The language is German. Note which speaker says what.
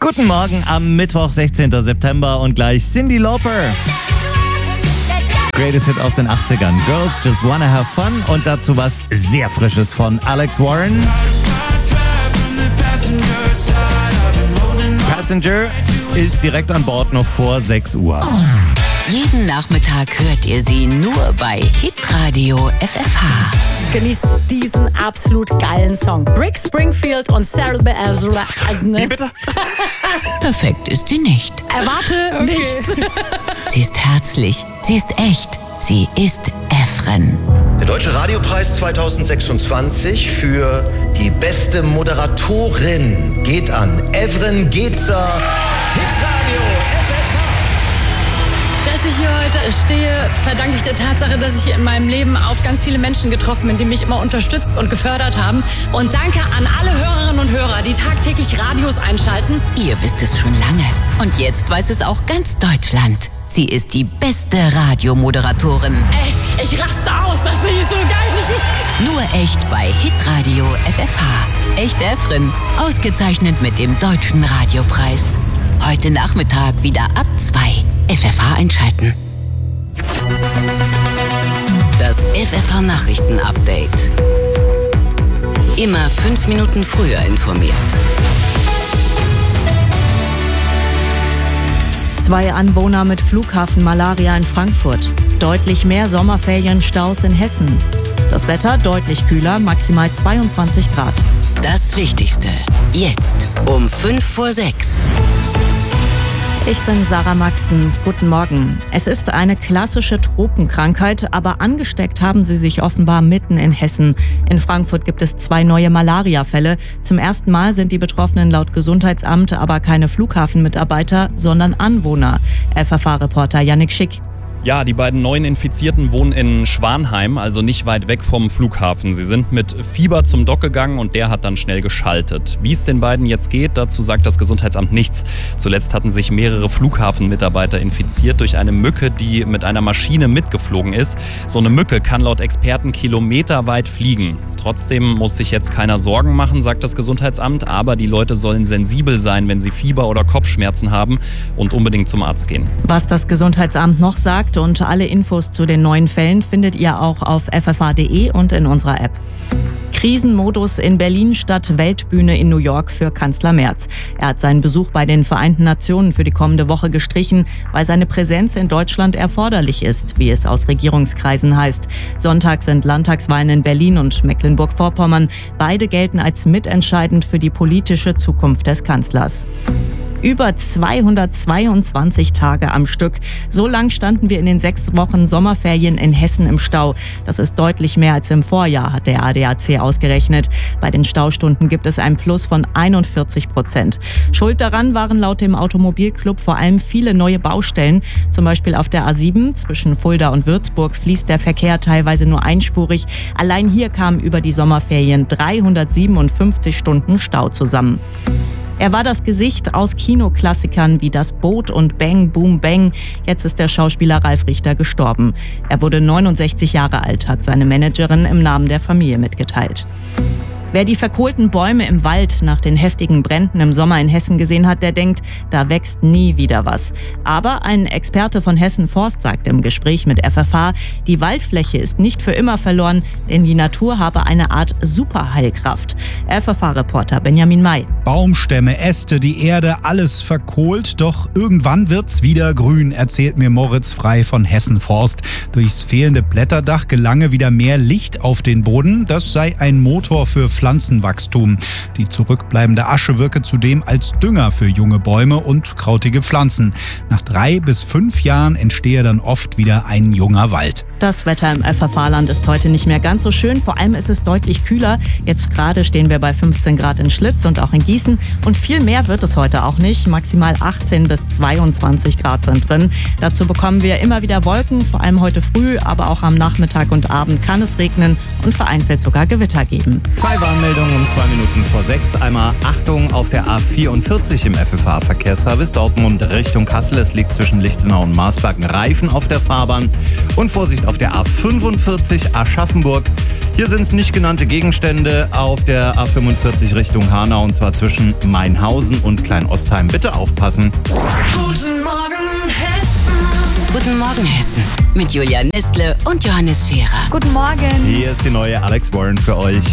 Speaker 1: Guten Morgen am Mittwoch, 16. September und gleich Cyndi Lauper. Greatest Hit aus den 80ern. Girls Just Wanna Have Fun und dazu was sehr Frisches von Alex Warren. Passenger ist direkt an Bord noch vor 6 Uhr.
Speaker 2: Jeden Nachmittag hört ihr sie nur bei Hitradio FFH.
Speaker 3: Genießt diesen absolut geilen Song. Rick Springfield und Sarah Bareilles.
Speaker 1: Wie bitte?
Speaker 2: Perfekt ist sie nicht.
Speaker 3: Erwarte nichts.
Speaker 2: Sie ist herzlich, sie ist echt, sie ist Efren.
Speaker 4: Der Deutsche Radiopreis 2026 für die beste Moderatorin geht an Evren Gezer, Hitradio FFH.
Speaker 3: Dass ich hier heute stehe, verdanke ich der Tatsache, dass ich in meinem Leben auf ganz viele Menschen getroffen bin, die mich immer unterstützt und gefördert haben. Und danke an alle Hörerinnen und Hörer, die tagtäglich Radios einschalten.
Speaker 2: Ihr wisst es schon lange. Und jetzt weiß es auch ganz Deutschland. Sie ist die beste Radiomoderatorin.
Speaker 3: Ey, ich raste aus, das finde ich so geil.
Speaker 2: Nur echt bei Hitradio FFH. Echt Efren. Ausgezeichnet mit dem Deutschen Radiopreis. Heute Nachmittag wieder ab 2. FFH einschalten. Das FFH Nachrichten-Update. Immer 5 Minuten früher informiert.
Speaker 5: 2 Anwohner mit Flughafenmalaria in Frankfurt. Deutlich mehr Sommerferienstaus in Hessen. Das Wetter deutlich kühler, maximal 22 Grad.
Speaker 2: Das Wichtigste. Jetzt um 5 vor 6.
Speaker 5: Ich bin Sarah Maxen. Guten Morgen. Es ist eine klassische Tropenkrankheit, aber angesteckt haben sie sich offenbar mitten in Hessen. In Frankfurt gibt es 2 neue Malaria-Fälle. Zum ersten Mal sind die Betroffenen laut Gesundheitsamt aber keine Flughafenmitarbeiter, sondern Anwohner. FFH-Reporter Yannick Schick.
Speaker 6: Ja, die beiden neuen Infizierten wohnen in Schwanheim, also nicht weit weg vom Flughafen. Sie sind mit Fieber zum Doc gegangen und der hat dann schnell geschaltet. Wie es den beiden jetzt geht, dazu sagt das Gesundheitsamt nichts. Zuletzt hatten sich mehrere Flughafenmitarbeiter infiziert durch eine Mücke, die mit einer Maschine mitgeflogen ist. So eine Mücke kann laut Experten kilometerweit fliegen. Trotzdem muss sich jetzt keiner Sorgen machen, sagt das Gesundheitsamt, aber die Leute sollen sensibel sein, wenn sie Fieber oder Kopfschmerzen haben und unbedingt zum Arzt gehen.
Speaker 5: Was das Gesundheitsamt noch sagt und alle Infos zu den neuen Fällen findet ihr auch auf ffh.de und in unserer App. Krisenmodus in Berlin statt Weltbühne in New York für Kanzler Merz. Er hat seinen Besuch bei den Vereinten Nationen für die kommende Woche gestrichen, weil seine Präsenz in Deutschland erforderlich ist, wie es aus Regierungskreisen heißt. Sonntag sind Landtagswahlen in Berlin und Mecklenburg-Vorpommern. Beide gelten als mitentscheidend für die politische Zukunft des Kanzlers. Über 222 Tage am Stück. So lang standen wir in den 6 Wochen Sommerferien in Hessen im Stau. Das ist deutlich mehr als im Vorjahr, hat der ADAC ausgerechnet. Bei den Staustunden gibt es einen Plus von 41%. Schuld daran waren laut dem Automobilclub vor allem viele neue Baustellen. Zum Beispiel auf der A7 zwischen Fulda und Würzburg fließt der Verkehr teilweise nur einspurig. Allein hier kamen über die Sommerferien 357 Stunden Stau zusammen. Er war das Gesicht aus Kinoklassikern wie Das Boot und Bang Boom Bang. Jetzt ist der Schauspieler Ralf Richter gestorben. Er wurde 69 Jahre alt, hat seine Managerin im Namen der Familie mitgeteilt. Wer die verkohlten Bäume im Wald nach den heftigen Bränden im Sommer in Hessen gesehen hat, der denkt, da wächst nie wieder was. Aber ein Experte von Hessen Forst sagt im Gespräch mit FFH, die Waldfläche ist nicht für immer verloren, denn die Natur habe eine Art Superheilkraft. FFH-Reporter Benjamin May.
Speaker 7: Baumstämme, Äste, die Erde, alles verkohlt, doch irgendwann wird's wieder grün, erzählt mir Moritz Frei von Hessen Forst. Durchs fehlende Blätterdach gelange wieder mehr Licht auf den Boden, das sei ein Motor für Pflanzenwachstum. Die zurückbleibende Asche wirke zudem als Dünger für junge Bäume und krautige Pflanzen. Nach 3 bis 5 Jahren entstehe dann oft wieder ein junger Wald.
Speaker 5: Das Wetter im FFH-Land ist heute nicht mehr ganz so schön, vor allem ist es deutlich kühler. Jetzt gerade stehen wir bei 15 Grad in Schlitz und auch in Gießen und viel mehr wird es heute auch nicht. Maximal 18 bis 22 Grad sind drin. Dazu bekommen wir immer wieder Wolken, vor allem heute früh, aber auch am Nachmittag und Abend kann es regnen und vereinzelt sogar Gewitter geben.
Speaker 1: 2 waren Warnmeldung um 2 Minuten vor 6. Einmal Achtung auf der A44 im FFH-Verkehrsservice. Dortmund Richtung Kassel. Es liegt zwischen Lichtenau und Marsberg ein Reifen auf der Fahrbahn. Und Vorsicht auf der A45 Aschaffenburg. Hier sind es nicht genannte Gegenstände auf der A45 Richtung Hanau. Und zwar zwischen Mainhausen und Kleinostheim. Bitte aufpassen.
Speaker 2: Guten Morgen, Hessen. Guten Morgen, Hessen. Mit Julia Nestle und Johannes Scherer.
Speaker 5: Guten Morgen.
Speaker 1: Hier ist die neue Alex Warren für euch.